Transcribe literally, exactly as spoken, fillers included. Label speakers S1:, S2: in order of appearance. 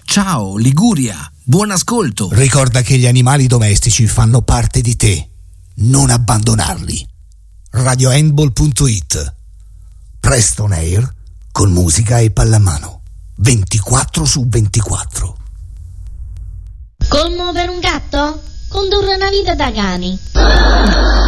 S1: Ciao Liguria, buon ascolto.
S2: Ricorda che gli animali domestici fanno parte di te. Non abbandonarli. radio handball punto it. Preston Air con musica e pallamano. ventiquattro su ventiquattro.
S3: Commuovere un gatto? Condurre una vita da cani.